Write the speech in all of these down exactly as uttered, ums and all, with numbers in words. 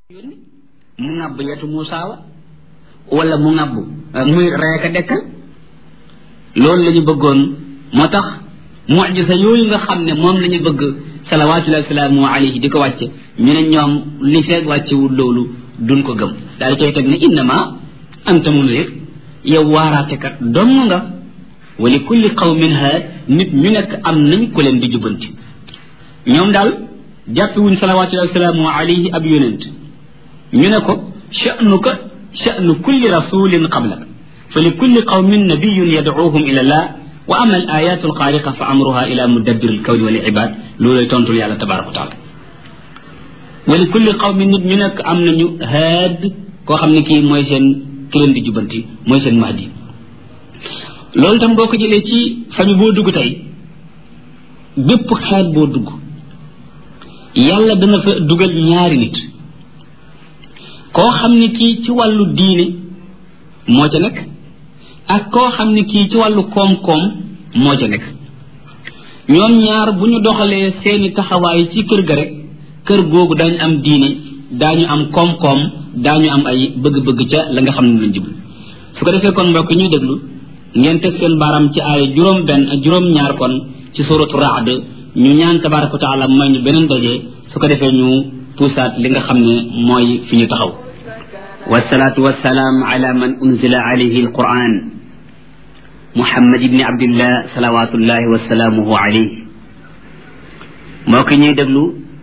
mu ŋàbb yetu Muusaa wa wala mu ŋàbb muy reeka dekkal loolu la ñu bëggoon moo tax mucjisa yooyu nga xam ne moom la ñu bëgg salawaatullahi wa salaamu alayhi di ko wàcce ñu ne ñoom li feeg wàccewul loolu duñ ko gëm daal di koy teg ne innama anta munzir yow waaraatekat dong nga wa li kulli qawmin haad nit ñu nekk am nañ ku leen di jubbanti ñoom daal jàppewuñ salawaatullahi wa salaamu alayhi ab yonent ñu ne ko sha'nuka sha'nu kulli rasulin qablak fa li kulli qawmin nabiyyun yad'uuhum ila allah wa ama al ayatu al xaariqa fa amruha ila mudabbir al kawni wal ibad loolay tontul yàlla tabaraka wa taala wa li kulli qawmin nit ñu nekk am nañu haad koo xam ne kii mooy seen ki leen di jubanti mooy seen mahdi loolu tam boo ko jëlee ci famille boo dugg tey bépp xeet boo dugg yàlla dana fa dugal ñaari nit koo xam ne kii ci wàllu diine moo ca nekk ak koo xam ne kii ci wàllu koom-koom moo ca nekk ñoom ñaar bu ñu doxalee seeni taxawaay ci kër ga rek kër googu daañu am diine daañu am koom-koom daañu am ay bëgg-bëgg ca la nga xam ne lañ jublu su ko defee kon mbokk ñuy déglu ngeen teg seen baaram ci ay juróom benn ak juróom ñaar kon ci suratu Ra'd ñu ñaan tabaraka wa taala may ñu beneen daje su ko defee ñu puusaat li nga xam ne mooy fi ñu taxaw wasalaatu wasalaam ala man unzila alayhi alquran muhammad ibni abdillah salawatullahi wasalaamuhu alayhi moo ko ñuy déglu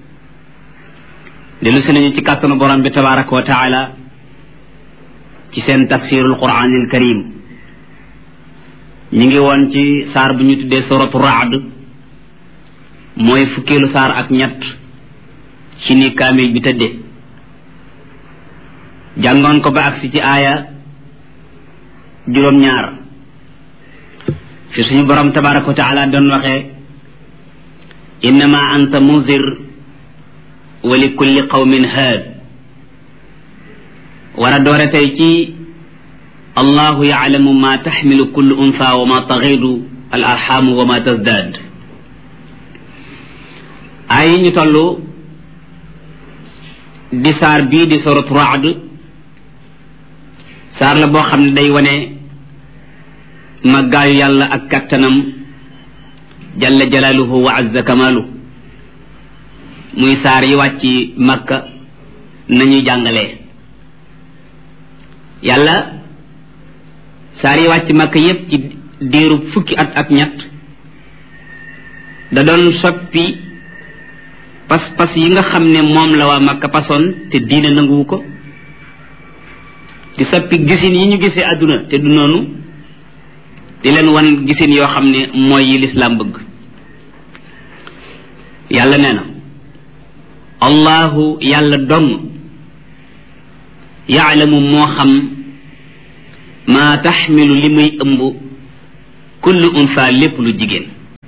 dellu si nañu ci kàttanu borom bi tabaraka wa taala ci seen tafsirul quranil karim ñu ngi woon ci saar bu ñu tuddee suratu Ra'd mooy fukkeelu saar ak ñett ci ni kaamil bi tëddee jàngoon ko ba agsi ci aaya juróom-ñaar fi suñu borom tabaraka wa taala doon waxee innama anta munzir wa li kulli qawmin haad war a doore tey ci allahu yaalamu ma taxmilu kullu unsa wa ma taxidu al arxamu wa ma tasdaad ay ñu toll di saar bii di suratu Ra'd saar la boo xam ne day wane màggaayu yàlla ak kattanam jalla jalaaluhu wa azza kamaalu muy saar yi wàcc Makka nañuy jàngalee yàlla saar yi wàcc Makka yépp ci diiru fukki at ak ñett da doon soppi pas-pas yi nga xam ne moom la waa Makka pasoon te diine nanguwu ko di soppi gisin yi ñu gisee àdduna te du noonu di leen wan gisin yoo xam ne mooy yi lislaam bëgg yàlla nee na allahu yàlla dong yaalamu moo xam maa taxmilu li muy ëmb kullu unsa lépp lu jigéen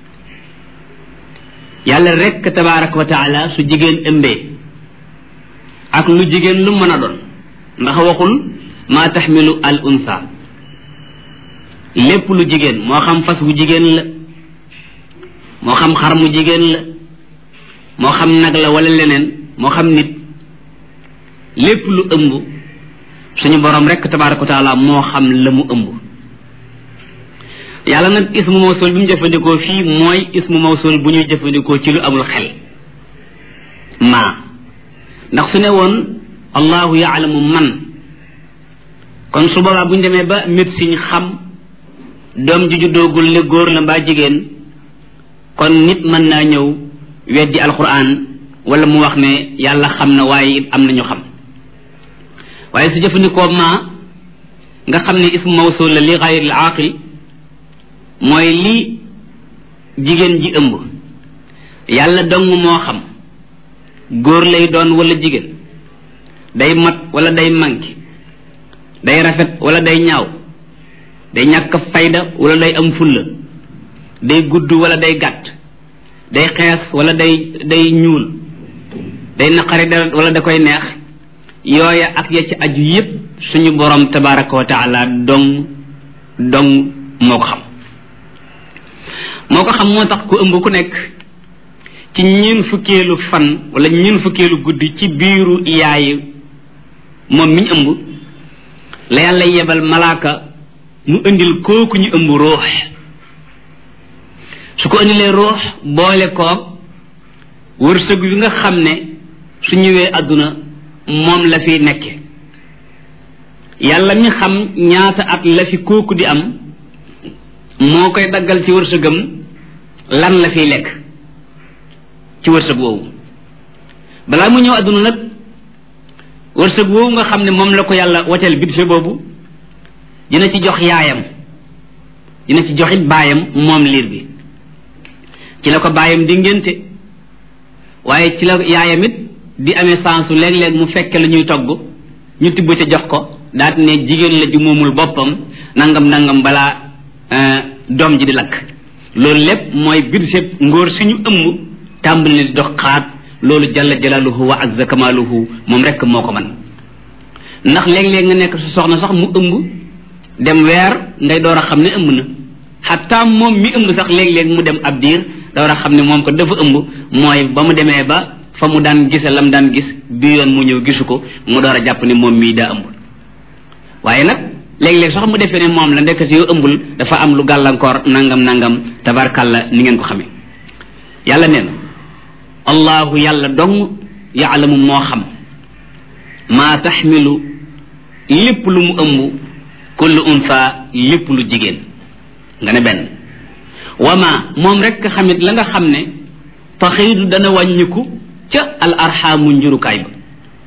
yàlla rekk tabaraka wa taala su jigéen ëmbee ak lu jigéen lu mën a doon ndax waxul maa taxmilu al unsa lépp lu jigéen moo xam fas wu jigéen la moo xam xar mu jigéen la moo xam nag la wala leneen moo xam nit lépp lu ëmb suñu borom rekk tabaraka wa taala moo xam la mu ëmb yàlla nag ismu mawsul bi mu jëfandikoo fii mooy ismu mawsul bu ñuy jëfandikoo ci lu amul xel maa ndax su ne woon allahu yaalamu man kon su boobaa bu ñu demee ba médecine xam doom ju juddoogul ne góor la mbaa jigéen kon nit mën naa ñëw weddi alquran wala mu wax ne yàlla xam na waaye am nañu xam waaye su jëfandikoo maa nga xam ne ismu mawsul la li gayril aaqil mooy li jigéen ji ëmb yàlla dong moo xam góor lay doon wala jigéen day mat wala day manqué day rafet wala day ñaaw day ñàkk fayda wala day am fulla day gudd wala day gàtt day xees wala day day ñuul day naqari deret wala da koy neex yooya ak ya ci aju yépp suñu borom tabaraka wa taala dong dong moo ko xam moo ko xam moo tax ku ëmb ku nekk ci ñeen fukkeelu fan wala ñeen fukkeelu guddi ci biiru yaay moom miñ ëmb la yàlla yebal malaaka mu indil kooku ñu ëmb ruux su ko indilee ruux boole koog wërsëg wi nga xam ne su ñëwee àdduna moom la fiy nekke yàlla mi xam ñaata at la fi kooku di am moo koy daggal ci wërsëgam lan la fiy lekk ci wërsëg woowu balaa mu ñëw àdduna nag wërsëg woowu nga xam ne moom la ko yàlla waccal budget boobu dina ci jox yaayam dina ci joxit baayam moom liir bi ci la ko baayam di ngénte waaye ci la yaayam it di amee sansu léeg-léeg mu fekke la ñuy togg ñu tibb ca jox ko daat ne jigéen la ju moomul boppam nangam nangam balaa doom ji di lakk loolu lépp mooy budget ngóor suñu ëmb tàmbali di dox xaat loolu jalla jalaaluhu wa azza kamaaluhu moom rekk moo ko man ndax léeg-léeg nga nekk su soxna sax mu ëmb dem weer ngay door a xam ne ëmb na xataa moom mi ëmb sax léeg-léeg mu dem ab diir door a xam ne moom ko dafa ëmb mooy ba mu demee ba fa mu daan gise lam daan gis bi yoon mu ñëw gisu ko mu door a jàpp ne moom mii daa ëmb waaye nag léeg-léeg sax mu defee ne moom la ndekk si yoo ëmbul dafa am lu gàllankoor nangam nangam tabarkàlla ni ngeen ko xamee yàlla nee na allahu yàlla dong yaalamu moo xam maa taxmilu lépp lu mu ëmb kullu unsa lépp lu jigéen nga ne benn wama moom rekk xamit la nga xam ne taxiidu dana wàññiku ca al arxaamu njurukaay ba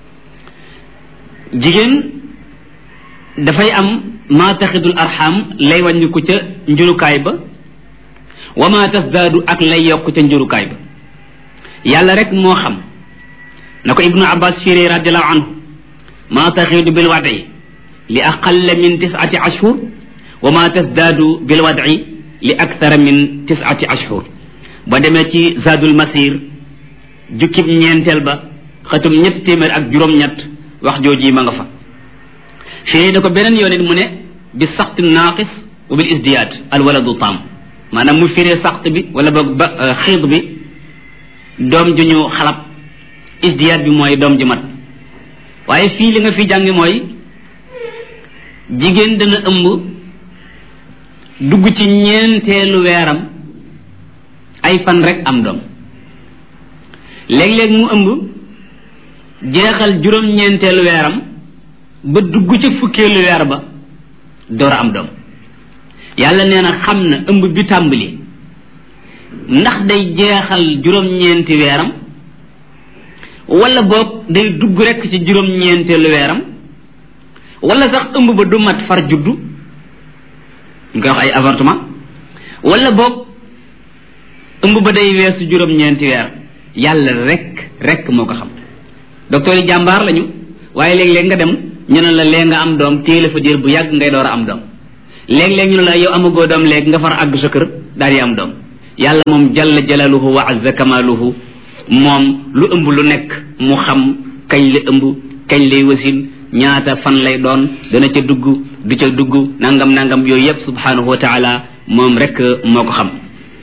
jigéen dafay am maa taxidul arxaam lay wàññiku ca njurukaay ba wama tasdaadu ak lay yokk ca njurukaay ba yàlla rek moo xam na ko ibnu abbas firi radiallahu anhu maa taxiidu bil wadi li aqalla min tisati ashhur wama tasdaadu bil wadi li akthara min tisati ashhur ba demee ci zadul masir jukkib ñeenteel ba xatum ñetti téeméer ak juróom-ñett wax jooji ma nga fa fii da ko beneen yoon it mu ne bi saxt naaqis wa bil isdiyaad al waladu taam maanaam mu firee saxt bi wala boog ba xiid bi doom ju ñu xalab isdiyaad bi mooy doom ju mat waaye fii li nga fi jàngi mooy jigéen dana ëmb dugg ci ñeenteelu weeram ay fan rek am doom léeg-léeg mu ëmb jeexal juróom-ñeenteelu weeram ba dugg ci fukkeelu weer ba door a am doom yàlla nee na xam na ëmb bi tàmbali ndax day jeexal juróom-ñeenti weeram wala boog day dugg rek ci juróom-ñeenteelu weeram wala sax ëmb ba du mat far juddu ñu koy wax ay avortement wala boog ëmb ba day weesu juróom-ñeenti weer yàlla rek rek moo ko xam docteur yi jàmbaar lañu waaye léeg-léeg nga dem ñu ne la lee nga am doom téele fa diir bu yàgg ngay door a am doom léeg-léeg ñu ne la yow amagoo doom léegi nga far àgg sa kër daal di am doom yàlla moom jalla jalaluhu wa azza kamaluhu moom lu ëmb lu nekk mu xam kañ la ëmb kañ lay wasin ñaata fan lay doon dana ca dugg du ca dugg nangam nangam yooyu yëpp subhanahu wa taala moom rek moo ko xam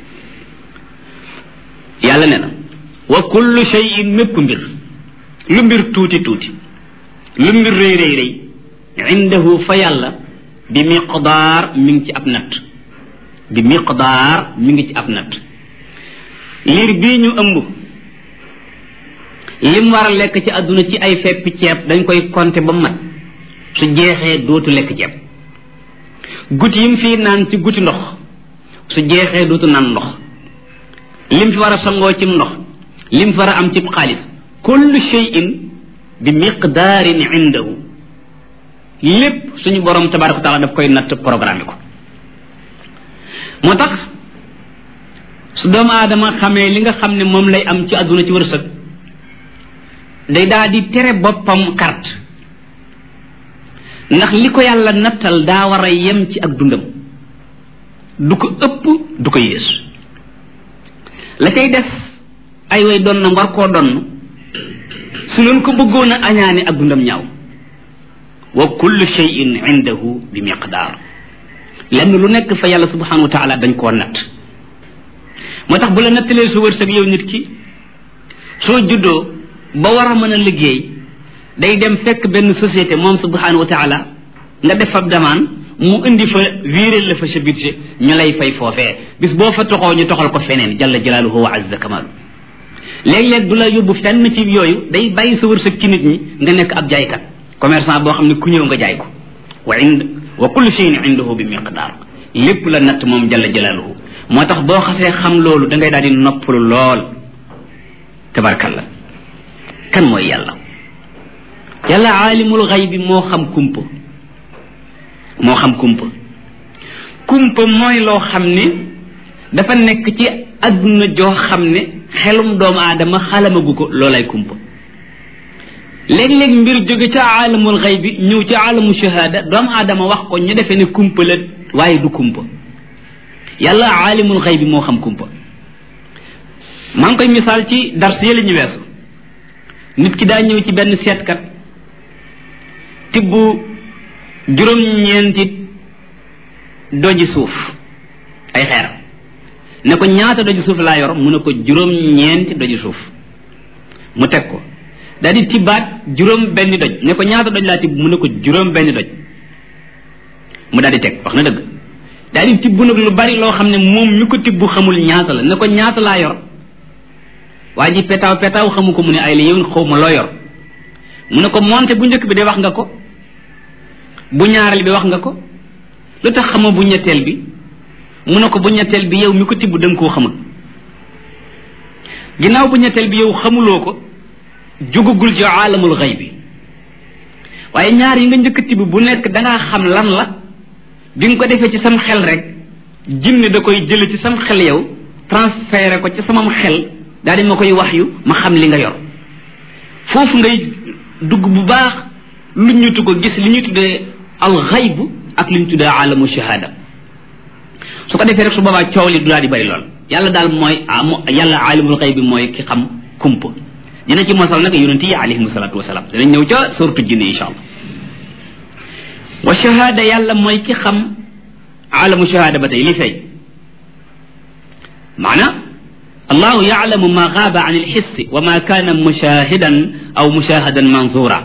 yàlla ne na wa kullu shay'in mépp mbir lu mbir tuuti tuuti lu mbir rëy rëy rëy indahu fa yàlla bi miqdaar mi ngi ci ab natt bi miqdaar mi ngi ci ab natt liir bii ñu ëmb lim war a lekk ci àdduna ci ay feppi ceeb dañ koy compter ba mat su jeexee dootu lekk ceeb guti yim fii naan ci guti ndox su jeexee dootu naan ndox lim fi war a sangoo cim ndox lim fi war a am cib xaalis kullu shay'in bi miqdaarin indahu lépp suñu borom tabaraka wa taala daf koy natt programme ko moo tax su doomu aadama xamee li nga xam ne moom lay am ci àdduna ci wërsëg day daal di tere boppam carte ndax li ko yàlla nattal daa war a yem ci ak dundam du ko ëpp du ko yées la cay def ay way doon na war koo donn su leen ko bëggoon a añaane ak dundam ñaaw wa kullu shay'in indahu bi miqdaar lenn lu nekk fa yàlla subhanahu wa taala dañ koo natt moo tax bu la nattalee su wërsëg yow nit ki soo juddoo ba war a mën a liggéey day dem fekk benn société moom subhanahu wa taala nga def ab demande mu indi fa wiiral la fa sa budget ñu lay fay foofee bis boo fa toxoo ñu toxal ko feneen jalla jalaaluhu wa azza kamaalu léeg-léeg du la yóbbu fenn ci yooyu day bàyyi sa wërsëg ci nit ñi nga nekk ab jaaykat commerçant boo xam ne ku ñëw nga jaay ko wa ind wa kullu shay'in indahu bi miqdaar lépp la natt moom jalla jalaaluhu moo tax boo xasee xam loolu da ngay daal di noppalu lool tabarkalla kan mooy yàlla yàlla aalimul xaybi moo xam kumpa moo xam kumpa kumpa mooy loo xam ne dafa nekk ci adduna joo xam ne xelum doomu aadama xalamagu ko loolay kumpa léeg-léeg mbir jóge ca aalamul xaybi ñëw ci aalamu shahada doomu aadama wax ko ñu defee ne kumpa la waaye du kumpa yàlla aalimul xaybi moo xam kumpa maa ngi koy misaal ci dars yi la ñu weesu nit ki daa ñëw ci benn seetkat tibb juróom-ñeenti doji suuf ay xeer ne ko ñaata doji suuf laa yor mu ne ko juróom-ñeenti doji suuf mu teg ko daal di tibbaat juróom benn doj ne ko ñaata doj laa tibb mu ne ko juróom benn doj mu daal di teg wax na dëgg daal di tibb nag lu bari loo xam ne moom mi ko tibb xamul ñaata la ne ko ñaata laa yor waa ji petaaw petaaw xamu ko mu ne ay la yéwén xaw ma loo yor mu ne ko monte bu njëkk bi de wax nga ko bu ñaareel bi wax nga ko lu tax xamoo bu ñetteel bi mu ne ko bu ñetteel bi yow mi ko tibb da nga koo xamul ginnaaw bu ñetteel bi yow xamuloo ko jugugul ci aalamul xayb bi waaye ñaar yi nga njëkk tibb bu nekk dangaa xam lan la bi nga ko defee ci sam xel rek jinne da koy jële ci sam xel yow transféré ko ci samam xel daal di ma koy wax yu ma xam li nga yor foofu ngay dugg bu baax lu ñu tu ko gis li ñu tuddee al xayb ak li ñu tuddee aalamu shahada su ko defee rek su boobaa coow li du daal di bari lool yàlla daal mooy yàlla aalimul xayb bi mooy ki xam kumpa dina ci mosal nag yonent yi alayhim salaatu wasalaam dinañ ñëw ca sortu jinne insha allah wa shahada yàlla mooy ki xam aalamu shahada ba tey li fay maana allahu yaalamu ma gaaba an alxissi wa ma kaana mushahidan aw mushahadan manzura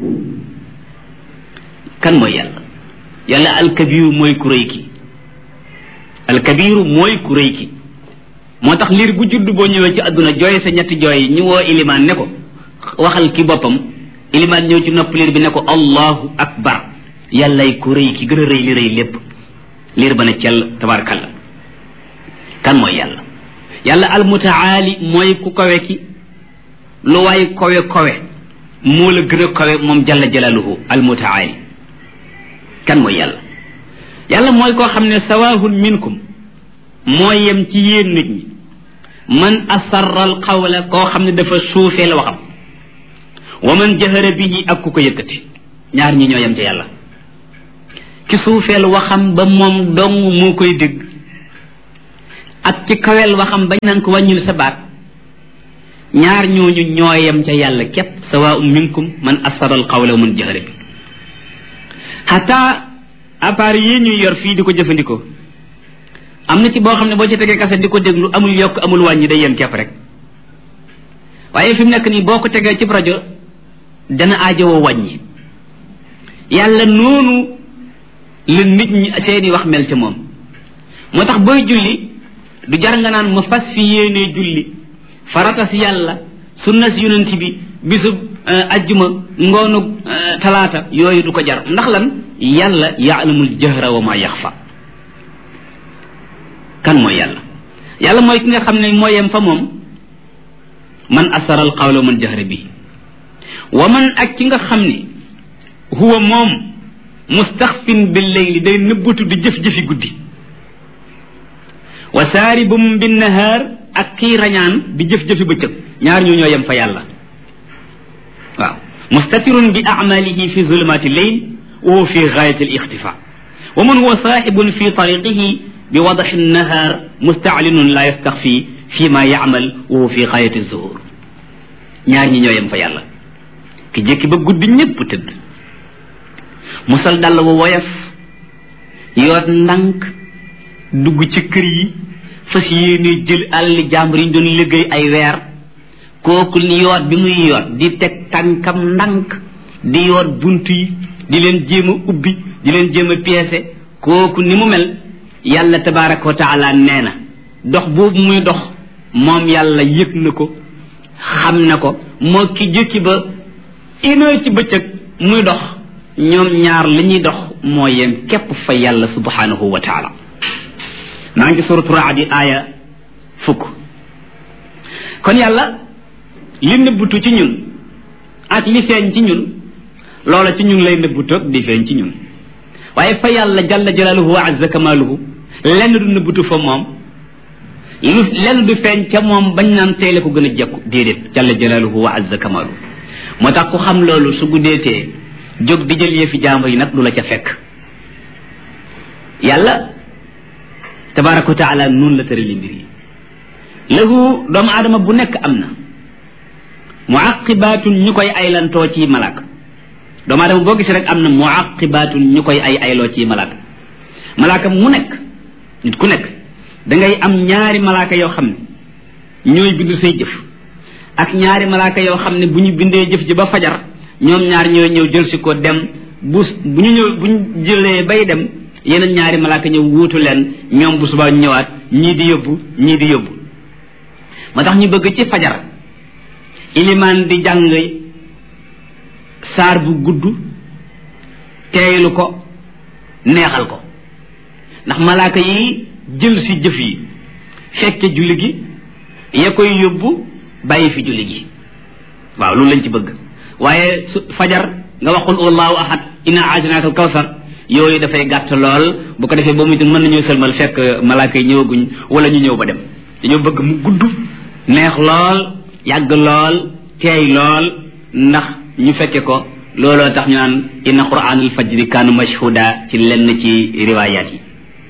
kan mooy yàlla yàlla alkabiru mooy ku rëy ki alkabiru mooy ku rëy ki moo tax liir bu judd boo ñëwee ci àdduna jooy sa ñetti jooy ñu woo ilimaan ne ko waxal ki boppam ilimaan ñëw ci nopp liir bi ne ko allahu akbar yàllay ku rëy ki gën a rëy li rëy lépp liir ba ne cell tabarakallah kan mooy yàlla yàlla almutaali mooy ku kawe ki lu waay kawe kawe moo la gën a kawe moom jalla jalaluhu almutaali kan mooy yàlla yàlla mooy koo xam ne sawaahun minkum mooy yem ci yéen nit ñi man asarra al qawla koo xam ne dafa suufeel waxam wa man jahara bihi ak ku ko yëkkati ñaar ñi ñoo yem ci yàlla ki suufeel waxam ba moom dong moo koy dégg ak ci kaweel waxam bañ naan ko wàññil sa baat ñaar ñooñu ñoo yem ca yàlla képp sawaa'un minkum man asarra al qawla wa man jahara bi xataa appareil yi ñuy yor fii di ko jëfandikoo am na ci boo xam ne boo ci tegee kaset di ko déglu amul yokk amul wàññi day yem képp rek waaye fi mu nekk nii boo ko tegee ci rajo dana aajowoo wàññi yàlla noonu la nit ñi seeni wax mel ci moom moo tax booy julli du jar nga naan ma fas fi yéenee julli farata si yàlla sunna si yonent bi bisub ajjuma ngoonu talaata yooyu du ko jar ndax lan yàlla yaalamul jahra wa ma yaxfa kan mooy yàlla yàlla mooy ki nga xam ne mooy yem fa moom man asara al qawla man jahra bi wa man ak ki nga xam ne huwa moom mustaxfin bil layli day nëbbatu di jëf-jëfi guddi wa saaribum bin nahaar ak kii rañaan di jëf-jëfi bëccëg ñaar ñoo ñoo yem fa yàlla waaw mustatirun bi amalihi fi zulumati lleyl wa huwa fi gaayati al ixtifa wa man huwa saaxibun fi tariqihi bi wadaxi nahaar mustaalinun la yastaxfi fi ma yaamal wa huwa fi gaayati zuhur ñaar ñi ñoo yem fa yàlla ki jékki ba guddi ñëpp tëdd musal dàll wa woyof yoot ndànk dugg ci kër yi fas yéene jël àlli jàmbur yi ñu doon liggéey ay weer kooku yoot bi muy yoot di teg tànkam ndànk di yor buntu yi di leen jéem a ubbi di leen jéem a piécé kooku ni mu mel yàlla tabaraka wa taala nee na dox boobu muy dox moom yàlla yëg na ko xam na ko moo ki jëkki ba une heure ci bëccëg muy dox ñoom ñaar li ñuy dox moo yem képp fa yàlla subhanahu wa taala maa ngi suratu Ra'd aaya fukk kon yàlla li nëbbutu ci ñun ak li feeñ ci ñun loola ci ñun lay nëbbutoog di feeñ ci ñun waaye fa yàlla jalla jalaaluhu wa azza kamaaluhu lenn du nëbbutu fa moom lu lenn du feeñ ca moom bañ naan teele ko gën a jekku déedéet jalla jalaaluhu wa azza kamaaluhu moo tax ku xam loolu su guddeetee jóg di jël yëfi jàmbur yi nag du la ca fekk yàlla tabaraka wa taala noonu la tërali mbir yi lahu doomu aadama bu nekk am na muaqibaatun ñu koy aylantoo ci malaaka doomu aadama boo gis rek am na muaqibaatun ñu koy ay ayloo ci malaaka malaaka mu nekk nit ku nekk dangay am ñaari malaaka yoo xam ne ñooy bind say jëf ak ñaari malaaka yoo xam ne bu ñu bindee jëf ji ba fajar ñoom ñaar ñooy ñëw jël si ko dem bu bu ñu ñëw bu ñu jëlee bay dem yeneen ñaari malaaka ñëw wuutu leen ñoom bu subaa ñëwaat ñii di yóbbu ñii di yóbbu moo tax ñu bëgg ci fajar ilimaan di jàng saar bu gudd teeylu ko neexal ko ndax malaaka yi jël si jëf yi fekke julli gi ya koy yóbbu bàyyi fi julli gi waaw loolu lañ ci bëgg waaye su fajar nga waxul wallahu ahad inna a'taynaaka al-kawsar yooyu dafay gàtt lool bu ko defee ba muy mën nañoo sëlmal fekk malaaka yi ñëwaguñ wala ñu ñëw ba dem dañoo bëgg mu gudd neex lool yàgg lool teey lool ndax ñu fekke ko looloo tax ñu naan inna qur'aanal fajri kaana mashhuuda ci lenn ci riwaayaat yi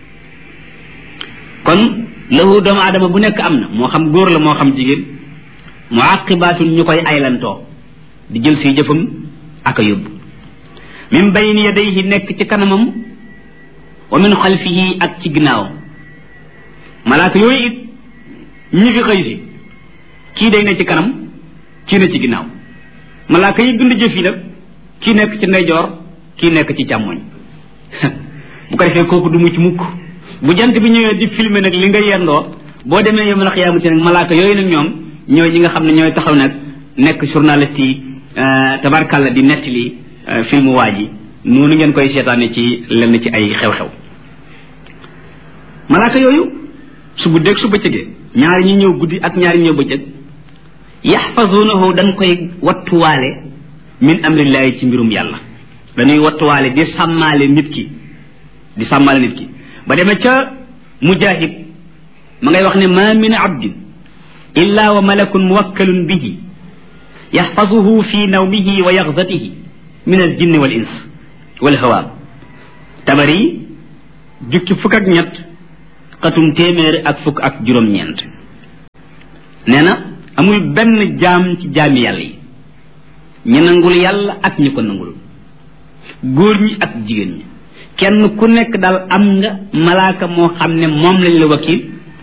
kon lahu doomu aadama bu nekk am na moo xam góor la moo xam jigéen muaqibaatun ñu koy aylantoo di jël si jëfam ak a yóbbu min bayni yadayhi nekk ci kanamam wa min xalfihi ak ci ginnaawam malaaka yooyu it ñi fi xëy si kii day ne ci kanam kii ne ci ginnaaw malaaka yi bind jëf yi nag kii nekk ci ndeyjoor kii nekk ci càmmoñ bu ko defee kooku du mucc mukk bu jant bi ñëwee di filmer nag li nga yendoo boo demee yawmal qiyaamati nag malaaka yooyu nag ñoom ñooy ñi nga xam ne ñooy taxaw nag nekk journaliste yi tabarkàlla di nettali filmu waa ji noonu ngeen koy seetaane ci lenn ci ay xew-xew malaaka yooyu su guddeeg su bëccëgee ñaari ñi ñëw guddi ak ñaari ñëw bëccëg yaxfazunahu dañ koy wattuwaale min amrillahi ci mbirum yàlla dañuy wattuwaale di sàmmaale nit ki di sàmmaale nit ki ba demee ca mujahid ma ngay wax ne ma min abdin illa wa malakun muwakkalun bihi yaxfazuhu fi nawmihi wa yaxzatihi min al jinni wal ins wal hawaab tabari jukki fukk ak ñett xatum téeméer ak fukk ak juróom-ñeent nee na amul benn jaam ci jaami yàlla yi ñi nangul yàlla ak ñi ko nangul góor ñi ak jigéen ñi kenn ku nekk daal am nga malaaka moo xam ne moom lañ la wakiil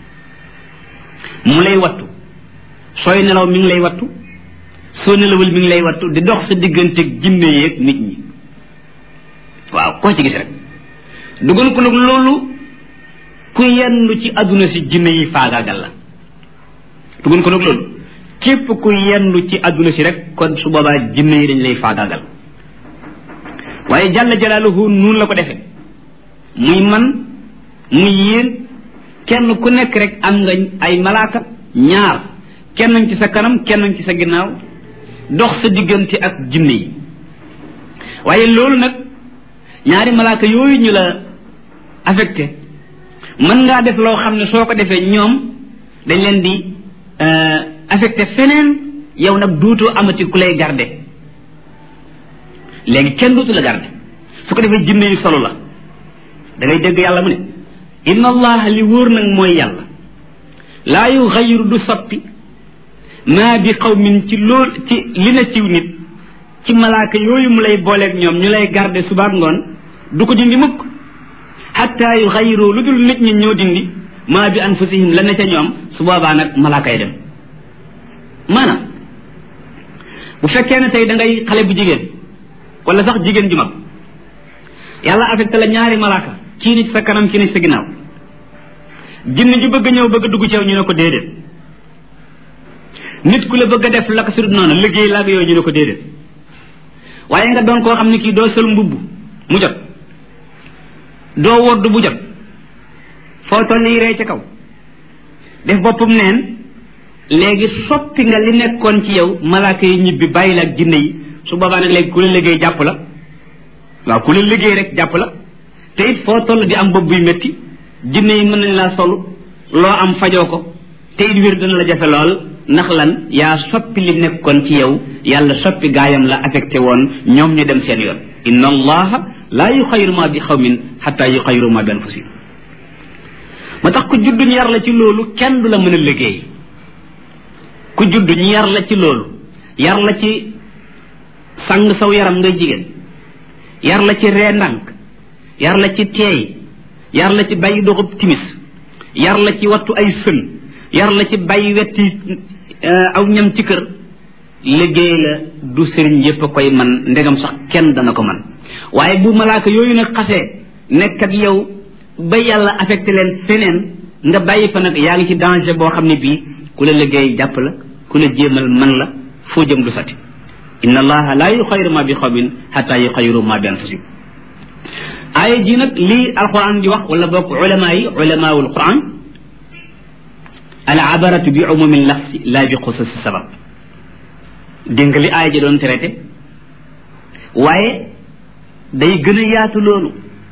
mu lay wattu sooy nelaw mi ngi lay wattu soo nelawul mi ngi lay wattu di dox sa digganteeg jinne yeeg nit ñi waaw koo ci gis rek dugal ko nag loolu ku yendu ci adduna si jinne yi faagaagal la dugal ko nag loolu képp ku yendu ci adduna si rek kon su boobaa jinne yi dañ lay faagaagal waaye jalla jalaaluhu noonu la ko defee muy man muy yéen kenn ku nekk rek am nga ay malaaka ñaar kenn ci sa kanam kenn ci sa ginnaaw dox sa diggante ak jinne yi waaye loolu nag ñaari malaaka yooyu ñu la affecté mën ngaa def loo xam ne soo ko defee ñoom dañ leen di affecté feneen yow nag duutoo amati ku lay garde léegi kenn duutu la garde su ko defee jinne yi solo la da ngay dégg yàlla mu ne inna allaha li wóor nag mooy yàlla laa yuxayiru du soppi maa bi qawmin ci lool ci li na ciw nit ci malaaka yooyu mu lay booleeg ñoom ñu lay garde subaak ngoon du ko dindi mukk xatta yuxayiru lu dul nit ñi ñoo dindi maa bi anfusihim la ne ca ñoom su boobaa nag malaaka yi dem maanaam bu fekkee ne tey da ngay xale bu jigéen wala sax jigéen ju mag yàlla affecté la ñaari malaaka kii ni ci sa kanam kii ni ci sa ginnaaw jinne ju bëgg ñëw bëgg dugg ci yow ñu ne ko déedéet nit ku la bëgg a def la ko sudut noonu liggéey laag yooyu ñu ne ko déedéet waaye nga doon koo xam ne kii doo sol mbubb mu jot doo wodd bu jot foo toll yi rey ca kaw def boppam neen léegi soppi nga li nekkoon ci yow malaaka yi ñibbi bàyyi la ak jinne yi su boobaa nag léegi ku la liggéey jàpp la waaw ku la liggéey rek jàpp la te it foo toll di am bopp buy métti jinne yi mën nañ laa sol loo am fajoo ko te it wér dana la jafe lool ndax lan yaa soppi li nekkoon ci yow yàlla soppi gaayam la affecté woon ñoom ñu dem seen yoon inna allaha laa yuxayiru ma bi xawmin xataa yuxayiru ma bi anfusihim ma tax ku judd ñu yar la ci loolu kenn du la mën a liggéey ku judd ñu yar la ci loolu yar la ci sang saw yaram ngay jigéen yar la ci ree ndànk yar la ci teey yar la ci bàyyi doxub timis yar la ci wattu ay sën yar la ci bàyyi wetti aw ñam ci kër liggéey la du sëriñ yépp a koy man ndegam sax kenn dana ko man waaye bu malaaka yooyu nag xasee nekk ak yow ba yàlla affecté leen feneen nga bàyyi fa nag yaa ngi ci danger boo xam ne bii ku la liggéey jàpp la ku la jéemal man la foo jëm du sati inna allaha la yuxayiru ma bi xawmin xata yuxayiru ma bi anfusihim aaya ji nag lii alquran di wax wala bokk ulama yi ulamaul quran al abaratu bi umumi lafsi la bi xususi sabab dégg nga li aaya ji doon traité waaye day gën a yaatu loolu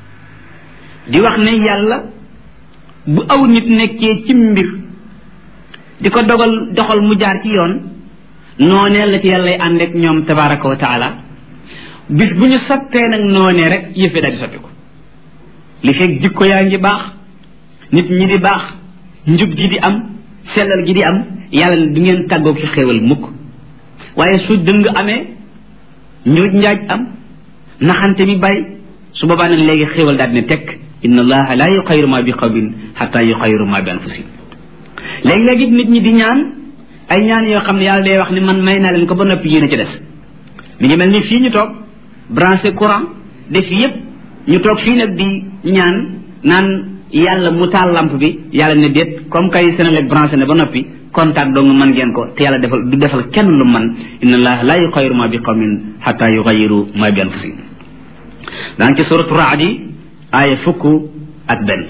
di wax ne yàlla bu aw nit nekkee ci mbir di ko dogal doxal mu jaar ci yoon noonee la ci yàllay ànd ak ñoom tabaraka wa taala bis bu ñu soppee nag noonee rek yëfe daal di soppi ko li fekk jikko yaa ngi baax nit ñi di baax njub gi di am sellal gi di am yàlla ne du ngeen tàggoo ki xéewal mukk waaye su dëng amee njuuj njaaj am naxante mi bàyyi su boobaa nag léegi xéewal daal ne tekk inna allaha la yuxayiru ma bi qawmin xata yuxayiru ma bi anfusihim léegi-léegi nit ñi di ñaan ay ñaan yoo xam ne yàlla day wax ne man may naa leen ko ba noppi yéen a ci des mi ngi mel ni fii ñu toog branché courant def yépp ñu toog fii nag di ñaan naan yàlla mu taal lampe bi yàlla ne déet comme kay Senelec branché ne ba noppi contact dong mën ngeen ko te yàlla defal du defal kenn lu man inna allaha la yuxayiru ma bi qawmin xata yuxayiru ma bi anfusihim daan ci suratu raad yi aaya fukk ak benn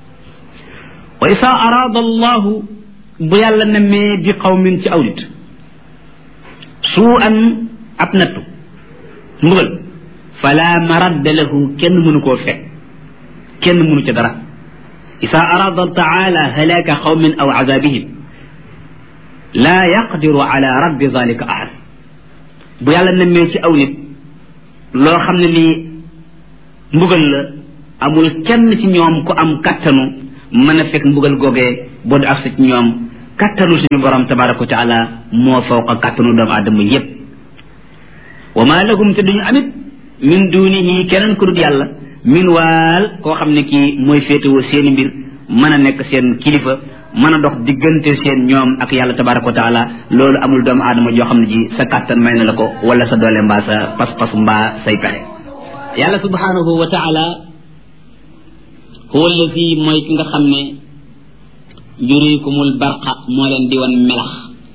wa isa araada allahu bu yàlla nemee bi qawmin ci aw nit suu an ab nattu mbugal fala maradda lahu kenn mënu koo fekk kenn mënu ca dara isa araada taala halaka qawmin aw azabihim la yaqdiru ala raddi zalika ahad bu yàlla nemee ci aw nit loo xam ne lii mbugal la amul kenn ci ñoom ku am kattanu mën a fekk mbugal googee boo du agsi ci ñoom kattanu suñu borom tabaraka wa taala moo fawqa kattanu doomu aadama yépp wa ma lahum te duñu amit min dunihi keneen ku dul yàlla min waal koo xam ne kii mooy féetewoo seeni mbir mën a nekk seen kilifa mën a dox diggante seen ñoom ak yàlla tabaraka wa taala loolu amul doomu aadama joo xam ne ji sa kàttan may na la ko wala sa doole mbaa sa pas-pas mbaa say pexe yàlla subhanahu wa taala huwa alladi mooy ki nga xam ne yurikumul barqa moo leen di wan melax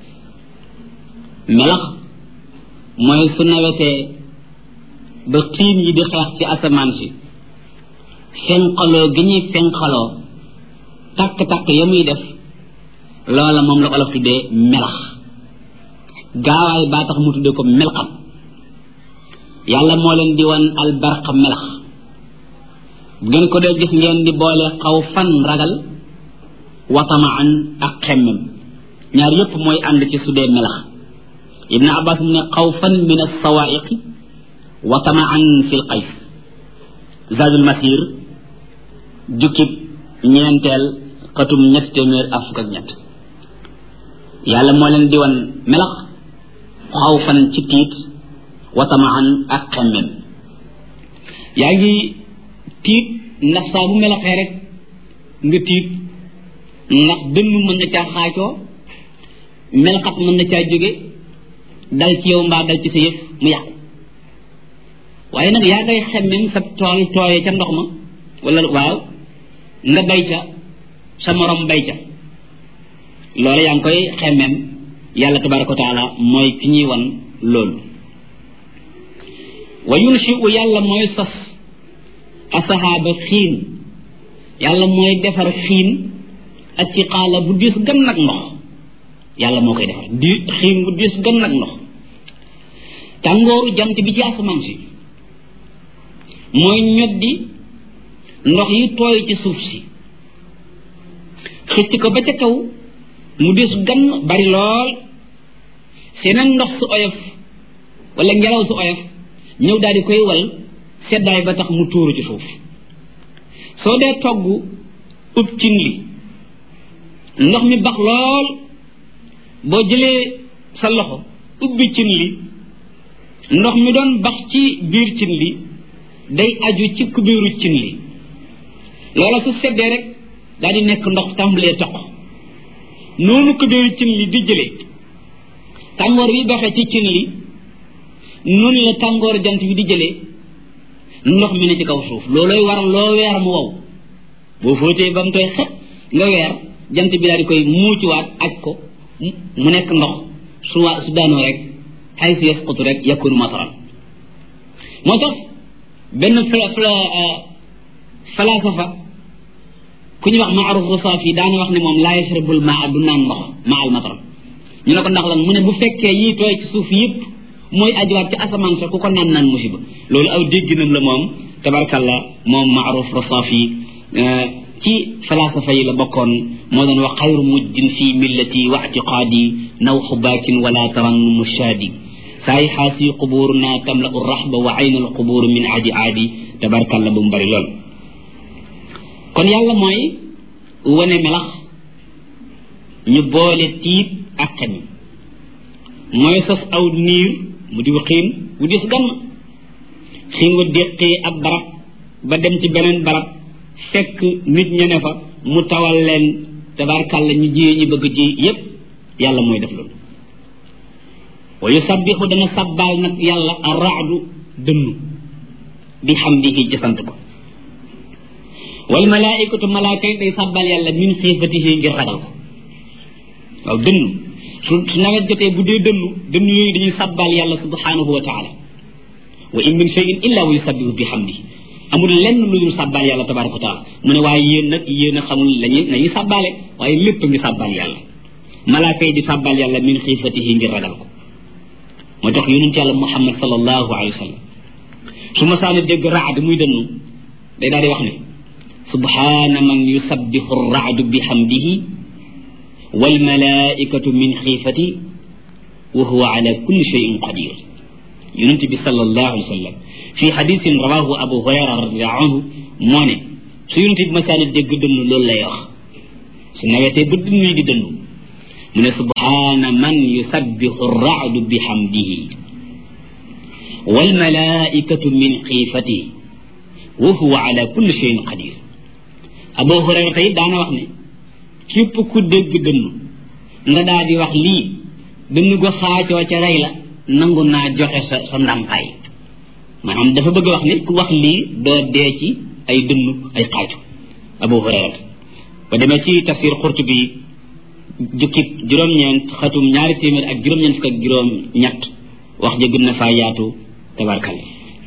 melax mooy su nawetee ba xiin yi di xeex ci asamaan si fenqaloo gi ñuy fenqaloo takk-takk ya muy def loola moom la olof tuddee melax gaawaay baa tax mu tuddee ko melxat yàlla moo leen di wan albarqa melax bu ngeen ko dee gis ngeen di boole xaw fan ragal watamaan ak xemmem ñaar yépp mooy ànd ci su dee melax ibn abbas mu ne xaw fan min alsawaiqi watamaan fi l qays zadul masir jukkib ñeenteel xatum ñett téeméer ak fukk ak ñett yàlla moo leen di wan melax xaw fan ci tiit watamaan ak xemmem yaa ngi tiit ndax saa bu melaxee rek nga tiit ndax dënn mën na caa xaacoo melxat mën na caa jóge dal ci yow mbaa dal ci sa yëf mu yàqu waaye nag yaa ngay xemmem sa tool tooye ca ndox ma wala waaw nga bay ca sa morom bay ca loolu yaa ngi koy xemmem yàlla tabaraka wa taala mooy ki ñuy wan loolu wa yunshi'u yàlla mooy sos asahaaba xiin yàlla mooy defar xiin ak ci xaala bu diis gan nag ndox yàlla moo koy defar di xiin bu diis gan nag ndox tàngooru jant bi ci asamaan si mooy ñoddi ndox yi tooy ci suuf si xëcc ko ba ca kaw mu diis gan bari lool seneen ndox su oyof wala ngelaw su oyof ñëw daal di koy wal seddaay ba tax mu tuuru ci suuf soo dee togg ub cin li ndox mi bax lool boo jëlee sa loxo ubbi cin li ndox mi doon bax ci biir cin li day aju ci kubéeru cin li loola su seddee rek daal di nekk ndox tàmbalee toq noonu kubéeru cin li di jëlee tàngoor bi baxee ci cin li noonu la tàngoor jant bi di jëlee ndox mi ne ci kaw suuf loolooy waral loo weer mu wow boo fóotee ba mu koy xet nga weer jant bi daal di koy muuciwaat aj ko mu nekk ndox su waa su daanoo rek xay si yasqutu rek yakunu mataran moo tax benn fla fla falasafa ku ñuy wax Maaruf Rusaafi daana wax ne moom laa yashrabul maa du naan ndox maa al matar ñu ne ko ndax lan mu ne bu fekkee yii tooy ci suuf yëpp mooy ajuwaat ci asamaan sa ku ko naan naan musiba loolu aw dégginam la moom tabarakallah moom Maaruf Rusaafi ci falasafa yi la bokkoon moo doon wax xayru mujjin fi millati wa i'tiqaadi naw xubaakin wala tarannumu shaadi saay xaasi quburuna tamla u raxba wa ayna al qubur min aadi aadi tabarakallah bu mu bari lool kon yàlla mooy wane melax ñu boole tiit ak xemi mooy sos aw niir mu di xiin wu dis gann xiin wa déqee ab barab ba dem ci beneen barab fekk nit ña ne fa mu tawal leen tabarkàlla ñu jiyee ñu bëgg ji yépp yàlla mooy def loolu wa yusabbihu dana sabbaal nag yàlla ar-ra'du dënnu bi hamdihi ci sant ko wal malaikatu malaaka yi day sabbaal yàlla min xiifatihi ngir ragal ko waaw dënnu su su nawet jotee bu dee dënnu dënnu yooyu dañuy sabbaal yàlla subhanahu wa taala wa in min shay'in illa wa yusabbihu bi hamdihi amul lenn lu ñu sàbbaal yàlla tabaraka wa taala mu ne waaye yéen nag yéen a xamul lañu nañuy sàbbaale waaye lépp ngi sàbbaal yàlla malaaka yi di sàbbaal yàlla min xiifatihi ngir ragal ko moo tax yonent yàlla muhammad sallallahu alayhi wa sallam su ma saana dégg raad muy dënnu day daal di wax ne subhaana man yusabbihu raadu bi hamdihi wal malaikatu min xiifati wa huwa ala kulli shay'in qadir yonent bi sallallahu alayhi wa sallam fi xadisin rawahu abu hurayra radiallahu anhu moo ne su yonent bi masaani dégg dënnu loolu lay wax su nawetee ba dënnu yi di dënnu mu ne subhaana man yusabbihu raadu bi hamdihi wal malaikatu min xiifatihi wa huwa ala kulli shay'in qadir abu hurayra tey daana wax ne képp ku dégg dënnu nga daal di wax lii dënnu go xaacoo ca rey la nangu naa joxe sa sa ndàmpaay maanaam dafa bëgg wax ne ku wax lii doo dee ci ay dënnu ay xaaju abu hurayra ba demee ci tafsir Qurtubi jukkib juróom-ñeent xatum ñaari téeméer ak juróom-ñeent fukk ak juróom-ñett wax ja gën na faa yaatu tabarkalla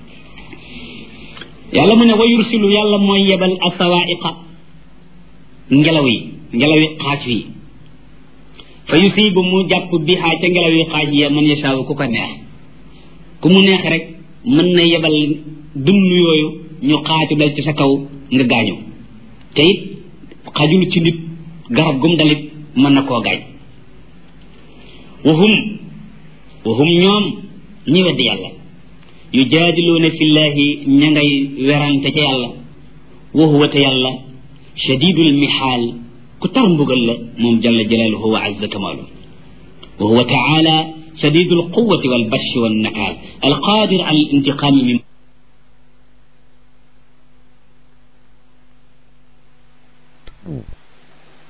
yàlla mu ne wa yursilu yàlla mooy yebal asawaiqa ngelaw yi ngelaw yi xaaj yi fa yusibu mu jàpp bihaa ca ngelaw yi xaaj yi man yashaawu ku ko neex ku mu neex rek mën na yebal dund yooyu ñu xaaju dal ci sa kaw nga gaañu te it xajul ci nit garab gum dalit mën na koo gaañ wahum wahum ñoom ñi weddi yàlla yujaadiluuna fillahi ña ngay werante ca yàlla wa huwa te yàlla shadidul mihaal ku tar mbugal la moom jalla jalaaluhu wa azza kamaalu wa huwa taala shadidul quwwati wal bashi wan nakaal alqaadir al intiqaami min